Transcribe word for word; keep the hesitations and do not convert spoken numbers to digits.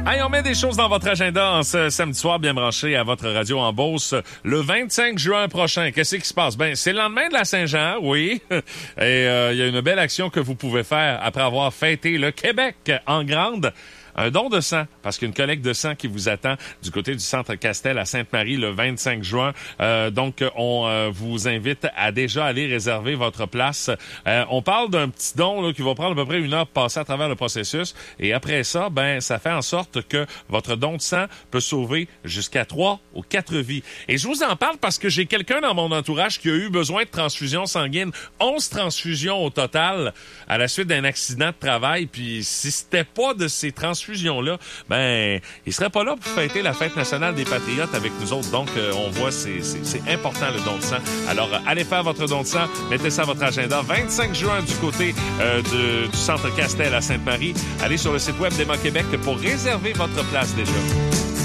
Hey, on met des choses dans votre agenda en ce samedi soir, bien branché à votre radio en Beauce. Le vingt-cinq juin prochain, qu'est-ce qui se passe? Ben, c'est le lendemain de la Saint-Jean, oui. Et il euh, y a une belle action que vous pouvez faire après avoir fêté le Québec en grande. Un don de sang, parce qu'une collecte de sang qui vous attend du côté du Centre Castel à Sainte-Marie le vingt-cinq juin. Euh, donc, on euh, vous invite à déjà aller réserver votre place. Euh, on parle d'un petit don là, qui va prendre à peu près une heure pour passer à travers le processus. Et après ça, ben, ça fait en sorte que votre don de sang peut sauver jusqu'à trois ou quatre vies. Et je vous en parle parce que j'ai quelqu'un dans mon entourage qui a eu besoin de transfusion sanguine. onze transfusions au total à la suite d'un accident de travail. Puis, si c'était pas de ces transfusions fusion-là, ben, il serait pas là pour fêter la fête nationale des Patriotes avec nous autres. Donc, euh, on voit, c'est, c'est, c'est important le don de sang. Alors, euh, allez faire votre don de sang, mettez ça à votre agenda. vingt-cinq juin du côté euh, de, du Centre Castel à Sainte-Marie. Allez sur le site web d'Emma Québec pour réserver votre place déjà.